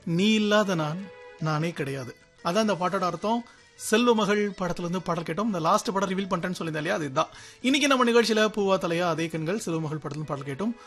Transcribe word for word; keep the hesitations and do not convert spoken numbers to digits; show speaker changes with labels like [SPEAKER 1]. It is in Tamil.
[SPEAKER 1] நீ இல்லாத நான் நானே கிடையாது. அதான் இந்த பாட்டோட அர்த்தம். செல்வமகள் படத்துல இருந்து பாடல் கேட்டோம். இந்த லாஸ்ட் படம் ரிவீல் பண்ணிட்டேன்னு சொல்லியிருந்தேன் இல்லையா, அதுதான் இன்னைக்கு நம்ம நிகழ்ச்சியில பூவா தலையா அதே கண்கள் செல்வமகள் படத்துல பாடல் கேட்டோம்.